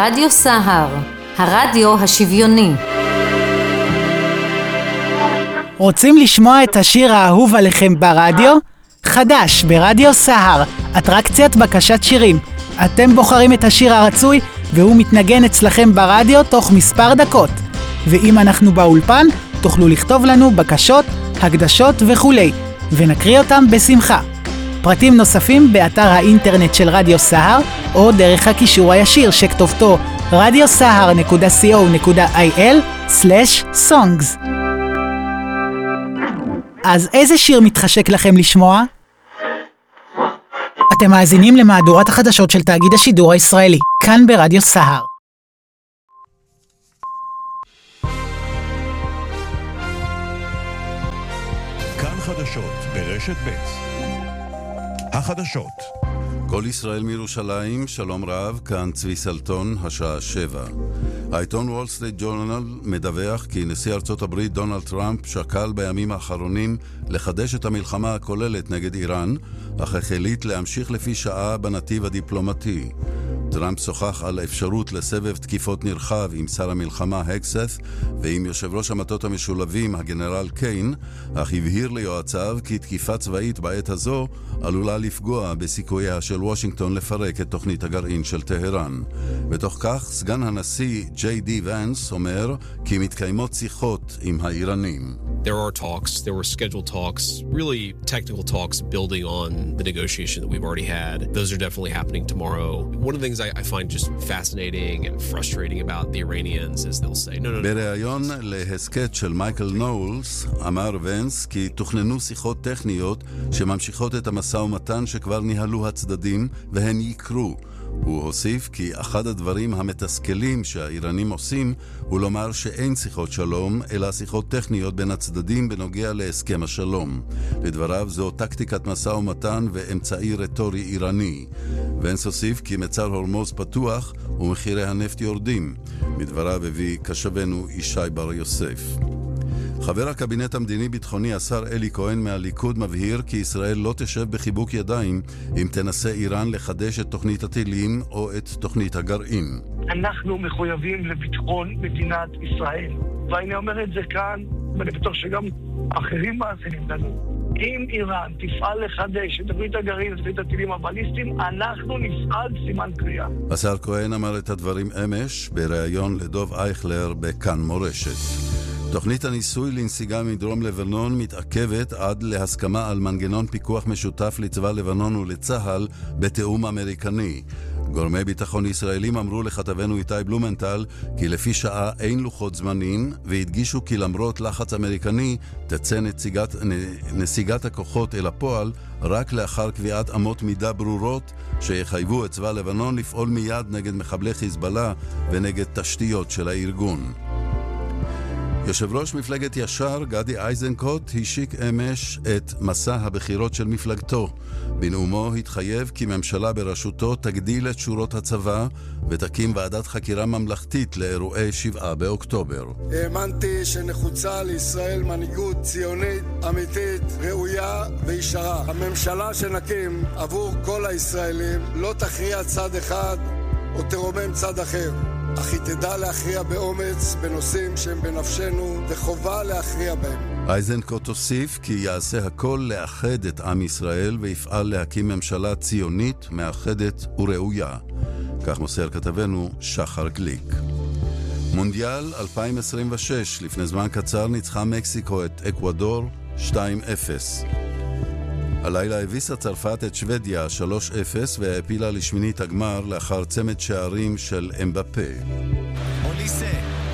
רדיו סהר, הרדיו השוויוני. רוצים לשמוע את השיר האהוב עליכם ברדיו? חדש ברדיו סהר, אטרקציית בקשת שירים. אתם בוחרים את השיר הרצוי והוא מתנגן אצלכם ברדיו תוך מספר דקות. ואם אנחנו באולפן, תוכלו לכתוב לנו בקשות, הקדשות וכולי, ונקריא אותם בשמחה. פרטים נוספים באתר האינטרנט של רדיו סהר, או דרך הקישור הישיר שכתובתו radiosahar.co.il/songs. אז איזה שיר מתחשק לכם לשמוע? אתם מאזינים למהדורת החדשות של תאגיד השידור הישראלי, כאן ברדיו סהר. כאן חדשות ברשת ב'. החדשות. כל ישראל מירושלים, שלום רב, כאן צבי סלטון, השעה 7. העיתון וול סטריט ג'ורנל מדווח כי נשיא ארצות הברית דונלד טראמפ שקל בימים האחרונים לחדש את המלחמה הכוללת נגד איראן, אך החליט להמשיך לפי שעה בנתיב הדיפלומטי. טראמפ שוחח על אפשרות לסבב תקיפות נרחב עם שר המלחמה הקסת ועם יושב ראש המטות המשולבים הגנרל קיין, אך הבהיר ליועציו כי תקיפה צבאית בעת הזו עלולה לפגוע בסיכויה של וושינגטון לפרק את תוכנית הגרעין של טהרן. בתוך כך, סגן הנשיא ג'יי די ונס אומר כי מתקיימות שיחות עם האיראנים. There were scheduled talks, really technical talks building on the negotiation that we've already had. Those are definitely happening tomorrow. One of the things I find just fascinating and frustrating about the Iranians is they'll say, no. בראיון להסקט של מייקל נולס, אמר ונס כי תוכננו שיחות טכניות שממשיכות את המשא ומתן שכבר ניהלו הצדדים והן יקרו. הוא הוסיף כי אחד הדברים המתסכלים שהאיראנים עושים הוא לומר שאין שיחות שלום, אלא שיחות טכניות בין הצדדים בנוגע להסכם השלום. לדבריו זו טקטיקת משא ומתן ואמצעי רטורי איראני. ונס הוסיף כי מצר הורמוז פתוח ומחירי הנפט יורדים. מדבריו הביא קשבנו ישי בר יוסף. חבר הקבינט המדיני-ביטחוני השר אלי כהן מהליכוד מבהיר כי ישראל לא תשב בחיבוק ידיים אם תנסה איראן לחדש את תוכנית הטילים או את תוכנית הגרעין. אנחנו מחויבים לביטחון מדינת ישראל, ואני אומר את זה כאן, ואני בטוח שגם אחרים מאזינים לנו. אם איראן תפעל לחדש את תוכנית הגרעין ואת הטילים הבליסטיים, אנחנו נפעל סימן קריאה. השר כהן אמר את הדברים אמש בריאיון לדוב אייכלר בכאן מורשת. תוכנית הניסוי לנסיגה מדרום לבנון מתעכבת עד להסכמה על מנגנון פיקוח משותף לצבא לבנון ולצהל בתאום אמריקני. גורמי ביטחון ישראלים אמרו לכתבנו איתי בלומנטל כי לפי שעה אין לוחות זמנים, והדגישו כי למרות לחץ אמריקני תצא נסיגת הכוחות אל הפועל רק לאחר קביעת אמות מידה ברורות שיחייבו את צבא לבנון לפעול מיד נגד מחבלי חיזבאללה ונגד תשתיות של הארגון. יושב ראש מפלגת ישר, גדי איזנקוט, השיק אמש את מסע הבחירות של מפלגתו. בנאומו התחייב כי ממשלה בראשותו תגדיל את שורות הצבא ותקים ועדת חקירה ממלכתית לאירועי 7 באוקטובר. האמנתי שנחוצה לישראל מנהיגות ציונית, אמיתית, ראויה וישרה. הממשלה שנקים עבור כל הישראלים לא תכריע צד אחד או תרומם צד אחר. אך היא תדע להכריע באומץ בנושאים שהם בנפשנו וחובה להכריע בהם. איזנקוט הוסיף כי יעשה הכל לאחד את עם ישראל ויפעל להקים ממשלה ציונית, מאחדת וראויה. כך מוסר כתבנו שחר גליק. מונדיאל 2026, לפני זמן קצר ניצחה מקסיקו את אקוודור 2-0. הלילה הביסה צרפת את שוודיה 3-0 והעפילה לשמינית הגמר לאחר צמד שערים של אמבפה. אוליסה,